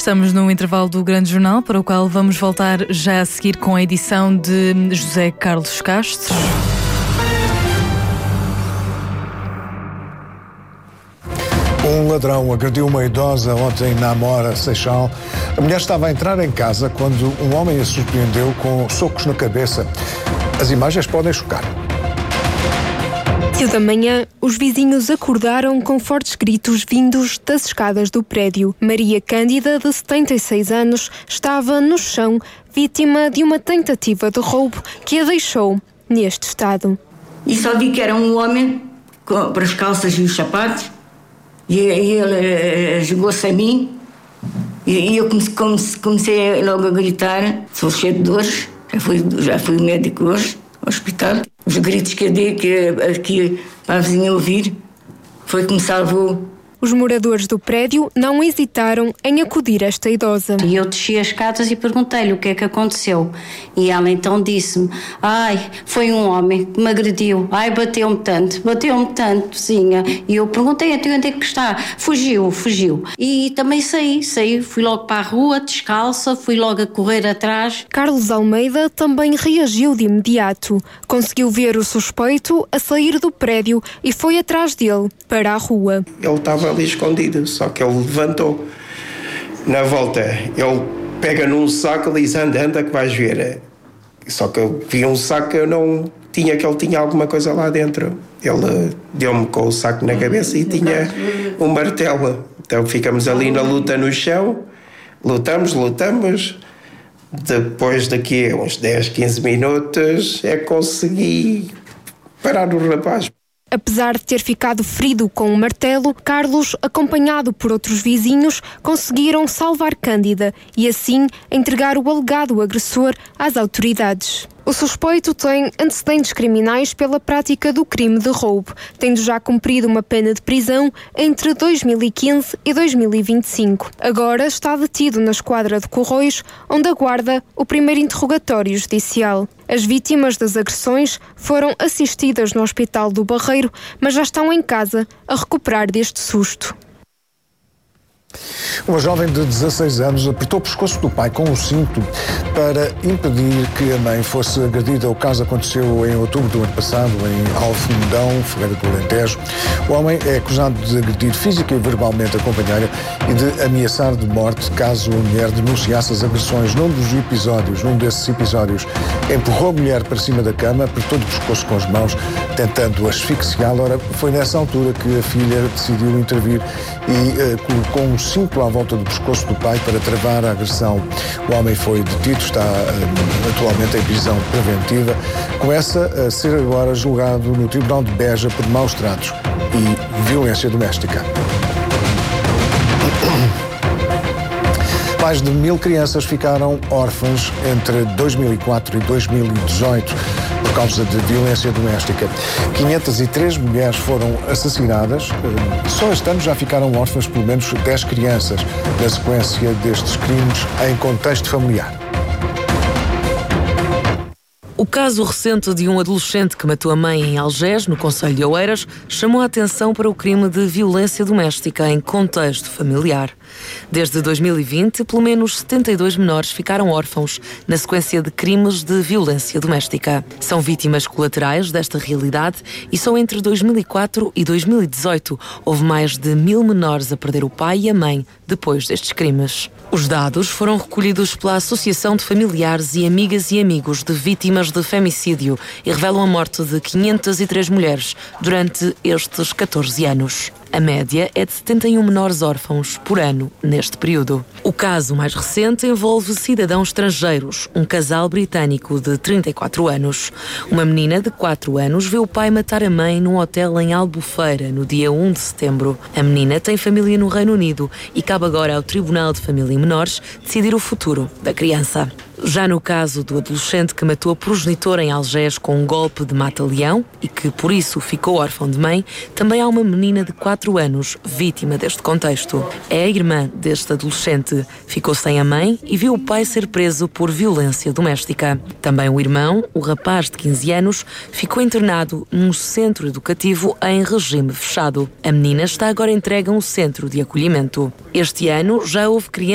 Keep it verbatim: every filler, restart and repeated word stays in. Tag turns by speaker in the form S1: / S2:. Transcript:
S1: Regressamos no intervalo do Grande Jornal, para o qual vamos voltar já a seguir com a edição de José Carlos Castro.
S2: Um ladrão agrediu uma idosa ontem na Amora, Seixal. A mulher estava a entrar em casa quando um homem a surpreendeu com socos na cabeça. As imagens podem chocar.
S3: Cedo da manhã, os vizinhos acordaram com fortes gritos vindos das escadas do prédio. Maria Cândida, de setenta e seis anos, estava no chão, vítima de uma tentativa de roubo que a deixou neste estado.
S4: E só vi que era um homem com, para as calças e os sapatos, e, e ele jogou-se a mim, e, e eu comecei, comecei logo a gritar. Sou cheio de dores, já fui, já fui médico hoje, ao hospital. Os gritos que eu dei que, que, para a vizinha ouvir foi que me salvou.
S3: Os moradores do prédio não hesitaram em acudir a esta idosa.
S5: E eu desci as escadas e perguntei-lhe o que é que aconteceu. E ela então disse-me: ai, foi um homem que me agrediu. Ai, bateu-me tanto, bateu-me tanto, vizinha. E eu perguntei: até onde é que está? Fugiu, fugiu. E também saí, saí, fui logo para a rua, descalça, fui logo a correr atrás.
S3: Carlos Almeida também reagiu de imediato. Conseguiu ver o suspeito a sair do prédio e foi atrás dele, para a rua.
S6: Ele estava ali escondido, só que ele levantou. Na volta, ele pega num saco e diz: anda, anda que vais ver. Só que eu vi um saco que eu não tinha, que ele tinha alguma coisa lá dentro. Ele deu-me com o saco na cabeça e tinha um martelo. Então ficamos ali na luta no chão, lutamos, lutamos. Depois daqui a uns dez, quinze minutos é que consegui parar o rapaz.
S3: Apesar de ter ficado ferido com um martelo, Carlos, acompanhado por outros vizinhos, conseguiram salvar Cândida e assim entregar o alegado agressor às autoridades. O suspeito tem antecedentes criminais pela prática do crime de roubo, tendo já cumprido uma pena de prisão entre dois mil e quinze e dois mil e vinte e cinco. Agora está detido na esquadra de Corroios, onde aguarda o primeiro interrogatório judicial. As vítimas das agressões foram assistidas no Hospital do Barreiro, mas já estão em casa a recuperar deste susto.
S2: Uma jovem de dezasseis anos apertou o pescoço do pai com um cinto para impedir que a mãe fosse agredida. O caso aconteceu em outubro do ano passado, em Alfundão, Fogueira do Alentejo. O homem é acusado de agredir física e verbalmente a companheira e de ameaçar de morte caso a mulher denunciasse as agressões. Num dos episódios, num desses episódios, empurrou a mulher para cima da cama, apertou-lhe o pescoço com as mãos, tentando asfixiá-la. Ora, foi nessa altura que a filha decidiu intervir e uh, colocou um cinto à volta do pescoço do pai para travar a agressão. O homem foi detido, está uh, atualmente em prisão preventiva. Começa a ser agora julgado no Tribunal de Beja por maus tratos e violência doméstica. Mais de mil crianças ficaram órfãs entre dois mil e quatro e dois mil e dezoito por causa de violência doméstica. quinhentas e três mulheres foram assassinadas. Só este ano já ficaram órfãs pelo menos dez crianças na sequência destes crimes em contexto familiar.
S7: O caso recente de um adolescente que matou a mãe em Algés, no concelho de Oeiras, chamou a atenção para o crime de violência doméstica em contexto familiar. Desde dois mil e vinte, pelo menos setenta e dois menores ficaram órfãos na sequência de crimes de violência doméstica. São vítimas colaterais desta realidade e só entre dois mil e quatro e dois mil e dezoito houve mais de mil menores a perder o pai e a mãe depois destes crimes. Os dados foram recolhidos pela Associação de Familiares e Amigas e Amigos de Vítimas de Femicídio e revelam a morte de quinhentas e três mulheres durante estes catorze anos. A média é de setenta e um menores órfãos por ano neste período. O caso mais recente envolve cidadãos estrangeiros, um casal britânico de trinta e quatro anos. Uma menina de quatro anos viu o pai matar a mãe num hotel em Albufeira no dia um de setembro. A menina tem família no Reino Unido e cabe agora ao Tribunal de Família e Menores decidir o futuro da criança. Já no caso do adolescente que matou a progenitora em Algés com um golpe de mata-leão e que, por isso, ficou órfão de mãe, também há uma menina de quatro anos vítima deste contexto. É a irmã deste adolescente. Ficou sem a mãe e viu o pai ser preso por violência doméstica. Também o irmão, o rapaz de quinze anos, ficou internado num centro educativo em regime fechado. A menina está agora entregue a um centro de acolhimento. Este ano já houve crianças